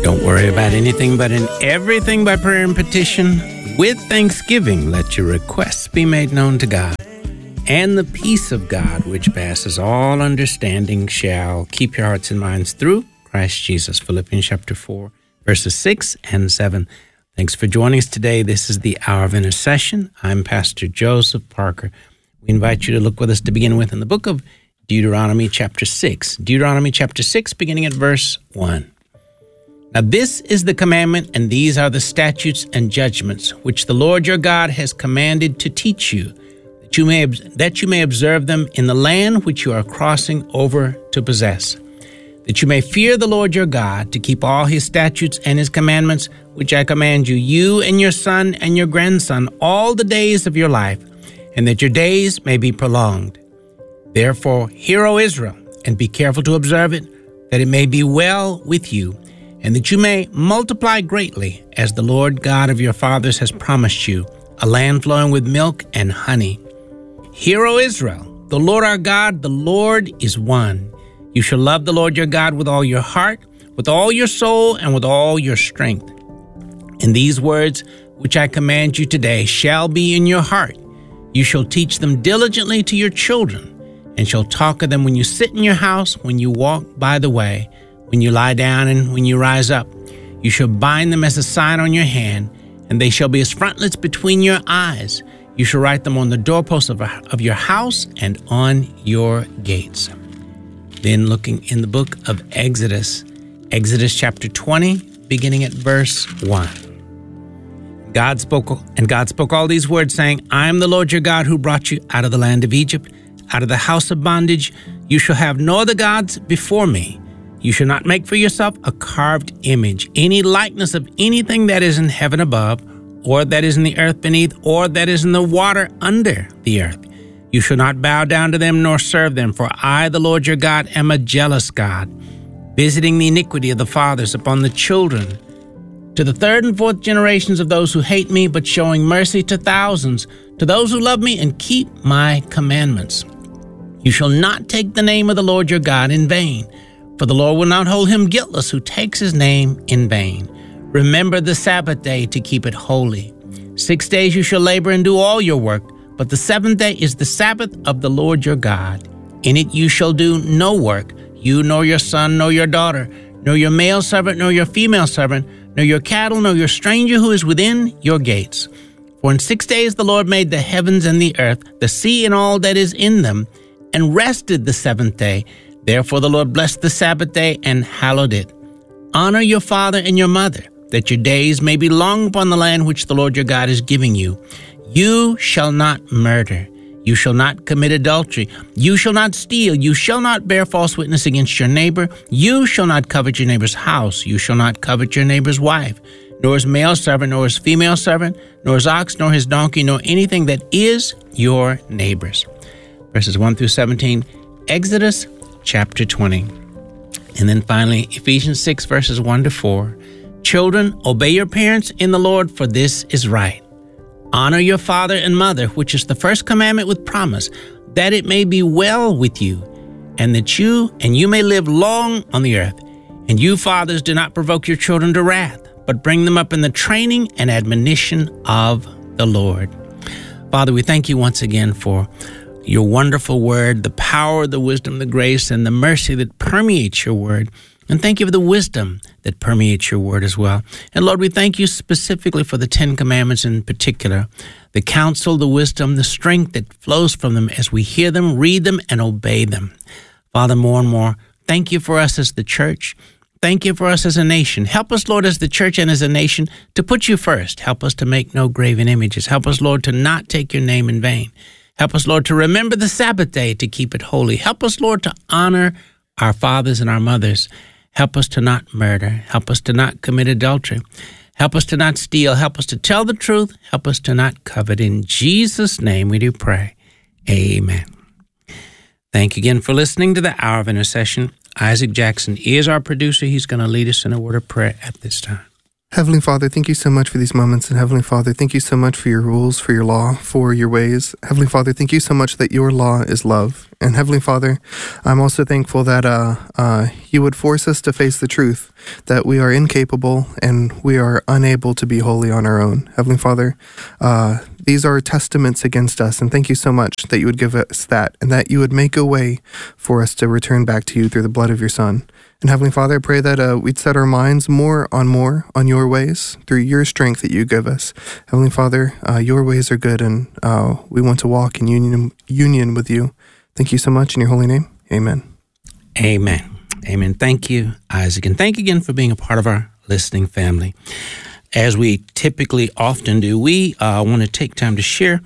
Don't worry about anything, but in everything by prayer and petition, with thanksgiving, let your requests be made known to God. And the peace of God, which passes all understanding, shall keep your hearts and minds through Christ Jesus. Philippians chapter 4, verses 6 and 7. Thanks for joining us today. This is the Hour of Intercession. I'm Pastor Joseph Parker. We invite you to look with us to begin with in the book of Deuteronomy chapter 6. Deuteronomy chapter 6, beginning at verse 1. Now this is the commandment, and these are the statutes and judgments, which the Lord your God has commanded to teach you, that you may observe them in the land which you are crossing over to possess, that you may fear the Lord your God, to keep all his statutes and his commandments, which I command you, you and your son and your grandson, all the days of your life, and that your days may be prolonged. Therefore, hear, O Israel, and be careful to observe it, that it may be well with you, and that you may multiply greatly, as the Lord God of your fathers has promised you, a land flowing with milk and honey. Hear, O Israel, the Lord our God, the Lord is one. You shall love the Lord your God with all your heart, with all your soul, and with all your strength. And these words which I command you today shall be in your heart. You shall teach them diligently to your children, and shall talk of them when you sit in your house, when you walk by the way, when you lie down, and when you rise up. You shall bind them as a sign on your hand, and they shall be as frontlets between your eyes. You shall write them on the doorposts of your house and on your gates. Then looking in the book of Exodus chapter 20, beginning at verse 1. God spoke all these words, saying, I am the Lord your God who brought you out of the land of Egypt, out of the house of bondage. You shall have no other gods before me. You shall not make for yourself a carved image, any likeness of anything that is in heaven above, or that is in the earth beneath, or that is in the water under the earth. You shall not bow down to them nor serve them, for I, the Lord your God, am a jealous God, visiting the iniquity of the fathers upon the children, to the third and fourth generations of those who hate me, but showing mercy to thousands, to those who love me and keep my commandments. You shall not take the name of the Lord your God in vain, for the Lord will not hold him guiltless who takes his name in vain. Remember the Sabbath day to keep it holy. 6 days you shall labor and do all your work, but the seventh day is the Sabbath of the Lord your God. In it you shall do no work, you nor your son nor your daughter, nor your male servant nor your female servant, nor your cattle nor your stranger who is within your gates. For in 6 days the Lord made the heavens and the earth, the sea and all that is in them, and rested the seventh day. Therefore the Lord blessed the Sabbath day and hallowed it. Honor your father and your mother, that your days may be long upon the land which the Lord your God is giving you. You shall not murder. You shall not commit adultery. You shall not steal. You shall not bear false witness against your neighbor. You shall not covet your neighbor's house. You shall not covet your neighbor's wife, nor his male servant, nor his female servant, nor his ox, nor his donkey, nor anything that is your neighbor's. Verses 1 through 17, Exodus chapter 20. And then finally, Ephesians 6, verses 1 to 4. Children, obey your parents in the Lord, for this is right. Honor your father and mother, which is the first commandment with promise, that it may be well with you, and that you may live long on the earth. And you, fathers, do not provoke your children to wrath, but bring them up in the training and admonition of the Lord. Father, we thank you once again for your wonderful word, the power, the wisdom, the grace, and the mercy that permeates your word. And thank you for the wisdom that permeates your word as well. And Lord, we thank you specifically for the 10 Commandments in particular, the counsel, the wisdom, the strength that flows from them as we hear them, read them, and obey them. Father, more and more, thank you for us as the church. Thank you for us as a nation. Help us, Lord, as the church and as a nation to put you first. Help us to make no graven images. Help us, Lord, to not take your name in vain. Help us, Lord, to remember the Sabbath day to keep it holy. Help us, Lord, to honor our fathers and our mothers. Help us to not murder. Help us to not commit adultery. Help us to not steal. Help us to tell the truth. Help us to not covet. In Jesus' name we do pray. Amen. Thank you again for listening to the Hour of Intercession. Isaac Jackson is our producer. He's going to lead us in a word of prayer at this time. Heavenly Father, thank you so much for these moments. And Heavenly Father, thank you so much for your rules, for your law, for your ways. Heavenly Father, thank you so much that your law is love. And Heavenly Father, I'm also thankful that you would force us to face the truth, that we are incapable and we are unable to be holy on our own. Heavenly Father, these are testaments against us, and thank you so much that you would give us that, and that you would make a way for us to return back to you through the blood of your Son. And Heavenly Father, I pray that we'd set our minds more on your ways through your strength that you give us. Heavenly Father, your ways are good, and we want to walk in union with you. Thank you so much in your holy name. Amen. Amen. Amen. Thank you, Isaac. And thank you again for being a part of our listening family. As we typically often do, we want to take time to share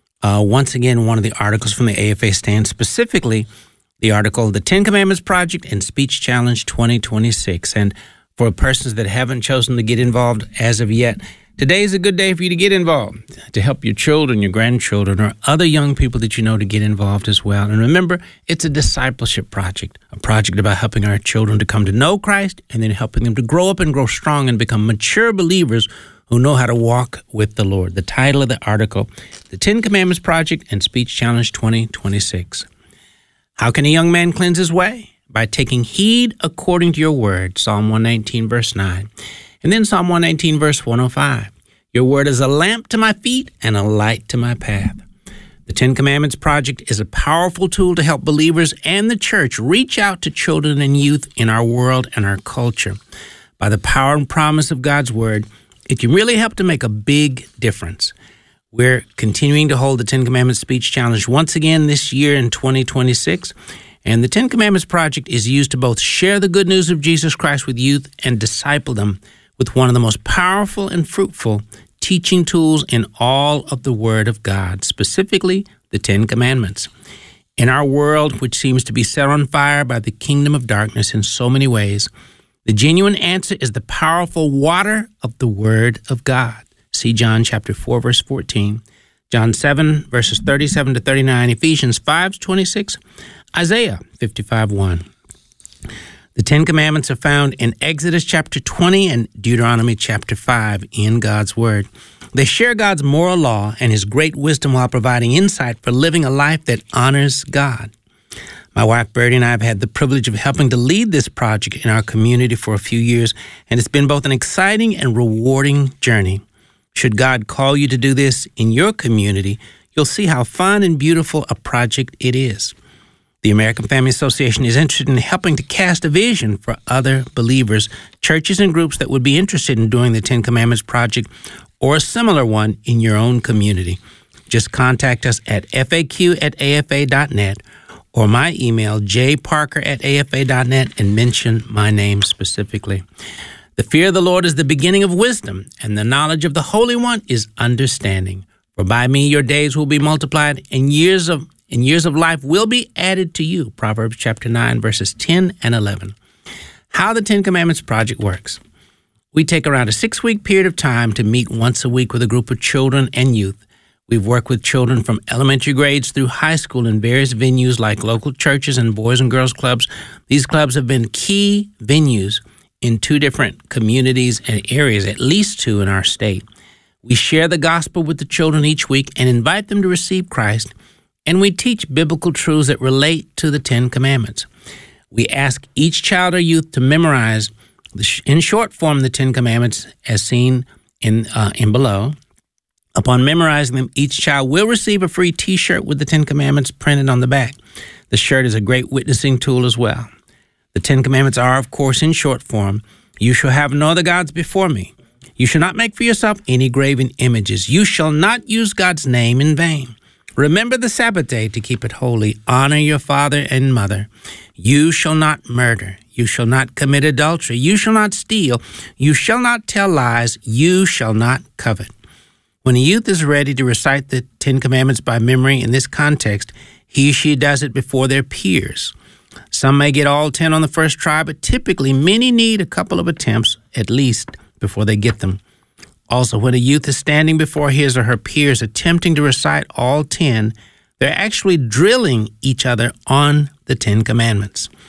once again one of the articles from the AFA stand, specifically the article, The 10 Commandments Project and Speech Challenge 2026. And for persons that haven't chosen to get involved as of yet, today is a good day for you to get involved, to help your children, your grandchildren, or other young people that you know to get involved as well. And remember, it's a discipleship project, a project about helping our children to come to know Christ and then helping them to grow up and grow strong and become mature believers who know how to walk with the Lord. The title of the article, The 10 Commandments Project and Speech Challenge 2026. How can a young man cleanse his way? By taking heed according to your word, Psalm 119, verse 9. And then Psalm 119, verse 105. Your word is a lamp to my feet and a light to my path. The 10 Commandments Project is a powerful tool to help believers and the church reach out to children and youth in our world and our culture. By the power and promise of God's word, it can really help to make a big difference. We're continuing to hold the 10 Commandments Speech Challenge once again this year in 2026. And the 10 Commandments Project is used to both share the good news of Jesus Christ with youth and disciple them with one of the most powerful and fruitful teaching tools in all of the Word of God, specifically the 10 Commandments. In our world, which seems to be set on fire by the kingdom of darkness in so many ways, the genuine answer is the powerful water of the Word of God. See John chapter 4, verse 14, John 7, verses 37 to 39, Ephesians 5:26, Isaiah 55:1. The 10 Commandments are found in Exodus chapter 20 and Deuteronomy chapter 5 in God's Word. They share God's moral law and His great wisdom while providing insight for living a life that honors God. My wife, Birdie, and I have had the privilege of helping to lead this project in our community for a few years, and it's been both an exciting and rewarding journey. Should God call you to do this in your community, you'll see how fun and beautiful a project it is. The American Family Association is interested in helping to cast a vision for other believers, churches, and groups that would be interested in doing the 10 Commandments Project or a similar one in your own community. Just contact us at faq@afa.net or my email, jparker@afa.net, and mention my name specifically. The fear of the Lord is the beginning of wisdom, and the knowledge of the Holy One is understanding. For by me your days will be multiplied, and years of life will be added to you. Proverbs chapter 9, verses 10 and 11. How the 10 Commandments Project works. We take around a 6-week period of time to meet once a week with a group of children and youth. We've worked with children from elementary grades through high school in various venues like local churches and boys and girls clubs. These clubs have been key venues in 2 different communities and areas, at least 2 in our state. We share the gospel with the children each week and invite them to receive Christ, and we teach biblical truths that relate to the 10 Commandments. We ask each child or youth to memorize, in short form, the 10 Commandments as seen in below. Upon memorizing them, each child will receive a free T-shirt with the 10 Commandments printed on the back. The shirt is a great witnessing tool as well. The 10 Commandments are, of course, in short form. You shall have no other gods before me. You shall not make for yourself any graven images. You shall not use God's name in vain. Remember the Sabbath day to keep it holy. Honor your father and mother. You shall not murder. You shall not commit adultery. You shall not steal. You shall not tell lies. You shall not covet. When a youth is ready to recite the 10 Commandments by memory in this context, he or she does it before their peers. Some may get all 10 on the first try, but typically many need a couple of attempts at least before they get them. Also, when a youth is standing before his or her peers attempting to recite all 10, they're actually drilling each other on the 10 Commandments.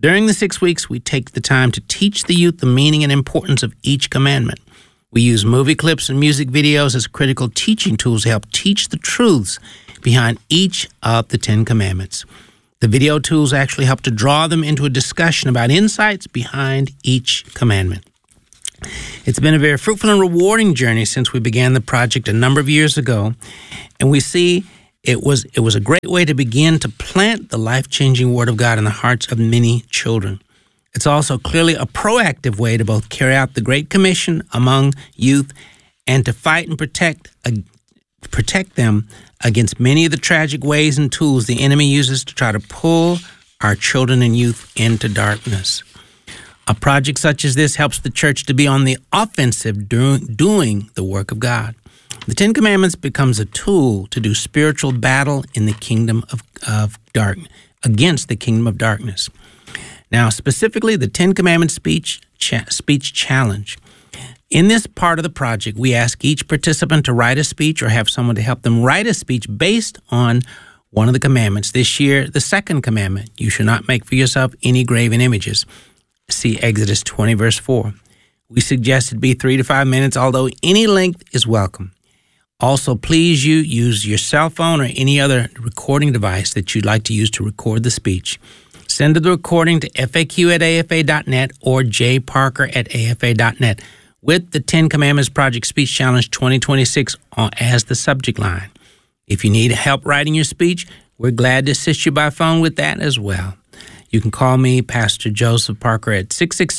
During the 6 weeks, we take the time to teach the youth the meaning and importance of each commandment. We use movie clips and music videos as critical teaching tools to help teach the truths behind each of the 10 commandments. The video tools actually help to draw them into a discussion about insights behind each commandment. It's been a very fruitful and rewarding journey since we began the project a number of years ago, and we see it was a great way to begin to plant the life-changing Word of God in the hearts of many children. It's also clearly a proactive way to both carry out the Great Commission among youth and to fight and protect them against many of the tragic ways and tools the enemy uses to try to pull our children and youth into darkness. A project such as this helps the church to be on the offensive doing the work of God. The 10 Commandments becomes a tool to do spiritual battle in the kingdom of darkness, against the kingdom of darkness. Now, specifically, the 10 Commandments speech challenge. In this part of the project, we ask each participant to write a speech or have someone to help them write a speech based on one of the commandments. This year, the second commandment, you shall not make for yourself any graven images. See Exodus 20, verse 4. We suggest it be 3 to 5 minutes, although any length is welcome. Also, please use your cell phone or any other recording device that you'd like to use to record the speech. Send the recording to faq@afa.net or jparker@afa.net with the 10 Commandments Project Speech Challenge 2026 as the subject line. If you need help writing your speech, we're glad to assist you by phone with that as well. You can call me, Pastor Joseph Parker, at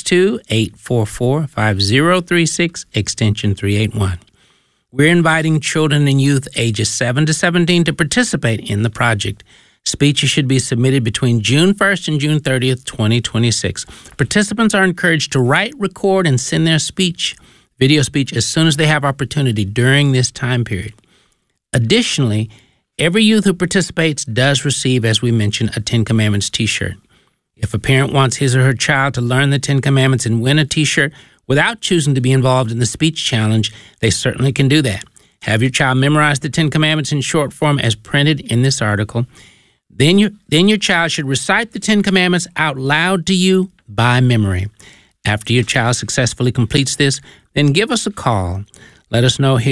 662-844-5036, extension 381. We're inviting children and youth ages 7 to 17 to participate in the project. Speeches should be submitted between June 1st and June 30th, 2026. Participants are encouraged to write, record, and send their video speech as soon as they have opportunity during this time period. Additionally, every youth who participates does receive, as we mentioned, a 10 Commandments t-shirt. If a parent wants his or her child to learn the 10 Commandments and win a t-shirt without choosing to be involved in the speech challenge, they certainly can do that. Have your child memorize the 10 Commandments in short form as printed in this article. Then your child should recite the 10 Commandments out loud to you by memory. After your child successfully completes this, then give us a call. Let us know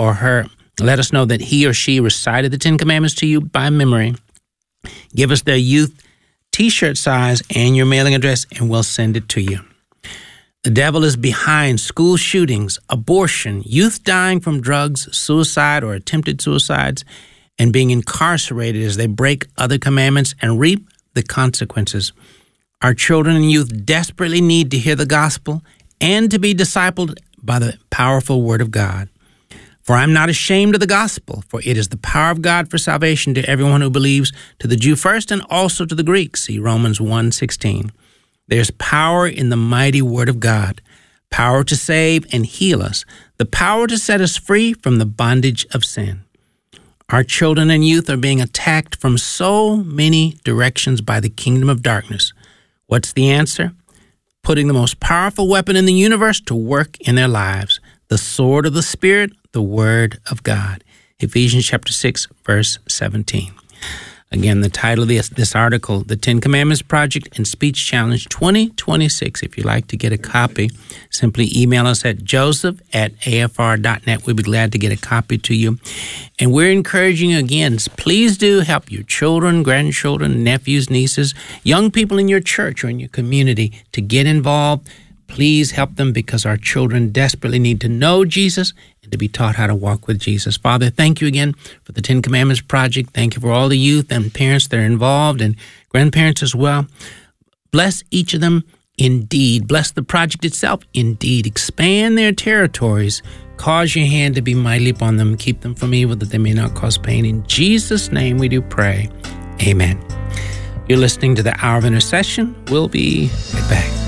that he or she recited the 10 Commandments to you by memory. Give us their youth t-shirt size and your mailing address, and we'll send it to you. The devil is behind school shootings, abortion, youth dying from drugs, suicide or attempted suicides, and being incarcerated as they break other commandments and reap the consequences. Our children and youth desperately need to hear the gospel and to be discipled by the powerful word of God. For I'm not ashamed of the gospel, for it is the power of God for salvation to everyone who believes, to the Jew first and also to the Greek. See Romans 1:16. There's power in the mighty word of God, power to save and heal us, the power to set us free from the bondage of sin. Our children and youth are being attacked from so many directions by the kingdom of darkness. What's the answer? Putting the most powerful weapon in the universe to work in their lives, the sword of the Spirit, the Word of God. Ephesians chapter 6, verse 17. Again, the title of this article, The 10 Commandments Project and Speech Challenge 2026. If you'd like to get a copy, simply email us at joseph@afr.net. We'd be glad to get a copy to you. And we're encouraging you again, please do help your children, grandchildren, nephews, nieces, young people in your church or in your community to get involved. Please help them because our children desperately need to know Jesus and to be taught how to walk with Jesus. Father, thank you again for the 10 Commandments Project. Thank you for all the youth and parents that are involved and grandparents as well. Bless each of them indeed. Bless the project itself indeed. Expand their territories. Cause your hand to be mightily upon them. Keep them from evil that they may not cause pain. In Jesus' name we do pray. Amen. You're listening to the Hour of Intercession. We'll be right back.